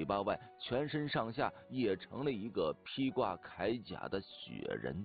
巴外，全身上下也成了一个披挂铠甲的雪人。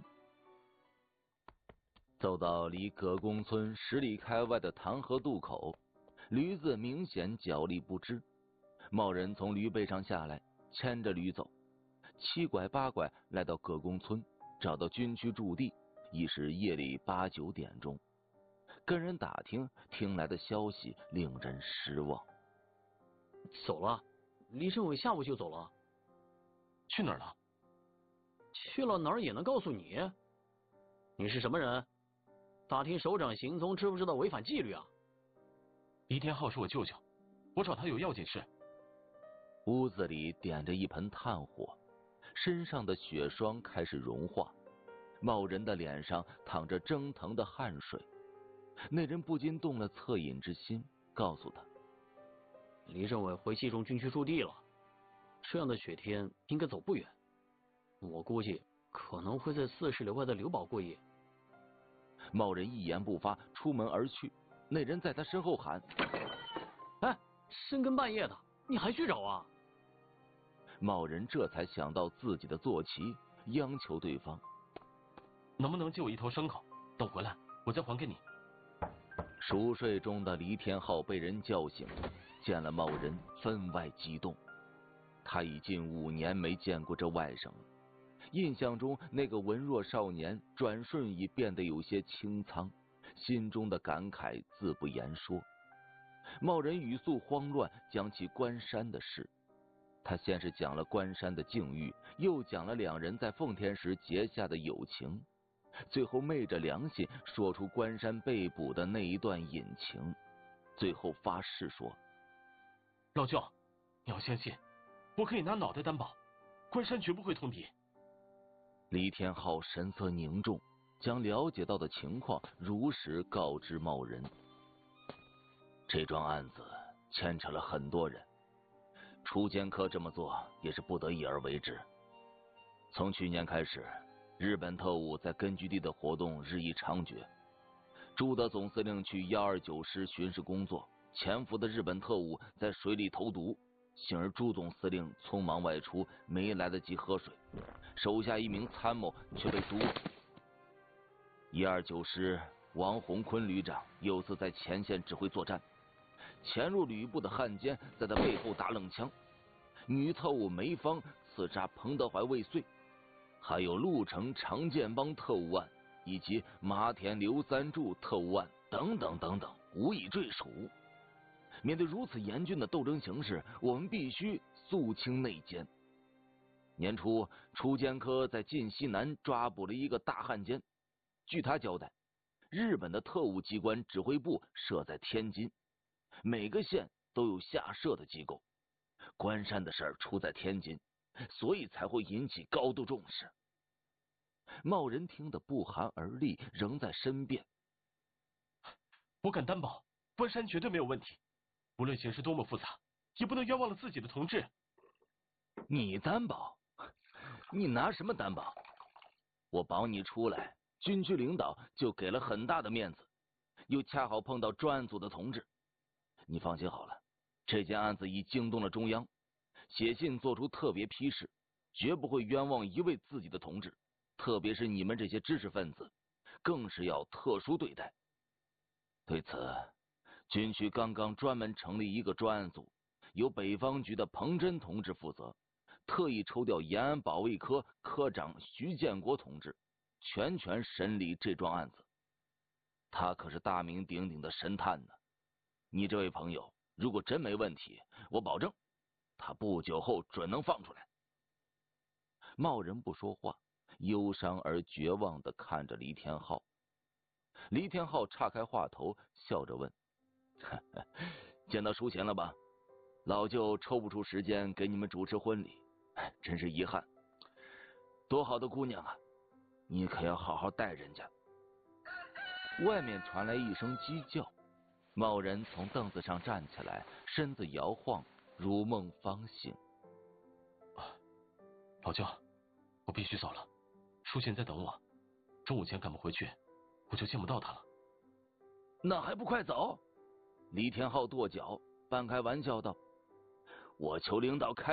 走到离葛公村10里开外的塘河渡口，驴子明显脚力不支，茂人从驴背上下来，牵着驴走，7拐8拐来到葛公村，找到军区驻地，已是夜里8、9点钟。跟人打听，听来的消息令人失望。 走了，李政委下午就走了。 去哪儿了？ 去了哪儿也能告诉你？你是什么人？打听首长行踪，知不知道违反纪律啊？ 黎天浩是我舅舅，我找他有要紧事。 屋子里点着一盆炭火，身上的雪霜开始融化，茂人的脸上淌着蒸腾的汗水。那人不禁动了恻隐之心，告诉他， 李政委回冀中军区驻地了，这样的雪天应该走不远，我估计可能会在40里外的刘堡过夜。 茂人一言不发，出门而去。那人在他身后喊： 哎，深更半夜的，你还去找啊？ 茂人这才想到自己的坐骑，央求对方能不能借我一头牲口，等回来我再还给你。 熟睡中的黎天浩被人叫醒，见了茂人分外激动。他已近5年没见过这外甥了，印象中那个文弱少年转瞬已变得有些清苍，心中的感慨自不言说。茂人语速慌乱，讲起关山的事。他先是讲了关山的境遇，又讲了2人在奉天时结下的友情，最后昧着良心说出关山被捕的那一段隐情，最后发誓说： 老舅，你要相信，我可以拿脑袋担保，关山绝不会通敌。 黎天浩神色凝重，将了解到的情况如实告知茂人。这桩案子牵扯了很多人，楚剑客这么做也是不得已而为之。从去年开始，日本特务在根据地的活动日益猖獗。朱德总司令去129师巡视工作，潜伏的日本特务在水里投毒，幸而朱总司令匆忙外出，没来得及喝水，手下一名参谋却被毒死。129师王洪坤旅长有次在前线指挥作战，潜入旅部的汉奸在他背后打冷枪，女特务梅芳刺杀彭德怀未遂，还有鹿城常建帮特务案以及麻田刘三柱特务案等等等等，无以赘述。面对如此严峻的斗争形势，我们必须肃清内奸。年初，楚剑科在晋西南抓捕了一个大汉奸。据他交代，日本的特务机关指挥部设在天津，每个县都有下设的机构。关山的事儿出在天津，所以才会引起高度重视。茂人听得不寒而栗，仍在申辩： 我敢担保，关山绝对没有问题，无论形势多么复杂，也不能冤枉了自己的同志。 你担保？你拿什么担保？我保你出来，军区领导就给了很大的面子，又恰好碰到专案组的同志。你放心好了，这件案子已惊动了中央，写信做出特别批示，绝不会冤枉一位自己的同志，特别是你们这些知识分子，更是要特殊对待。对此，军区刚刚专门成立一个专案组，由北方局的彭真同志负责，特意抽调延安保卫科科长徐建国同志全权审理这桩案子。他可是大名鼎鼎的神探呢。你这位朋友如果真没问题，我保证他不久后准能放出来。茂人不说话，忧伤而绝望地看着黎天浩。黎天浩岔开话头，笑着问：见到淑贤了吧？老舅抽不出时间给你们主持婚礼，真是遗憾。多好的姑娘啊，你可要好好待人家。外面传来一声鸡叫，茂人从凳子上站起来，身子摇晃，如梦方醒。 老舅，我必须走了，淑贤在等我，中午前赶不回去，我就见不到他了。 那还不快走？黎天浩跺脚，半开玩笑道：我求领导开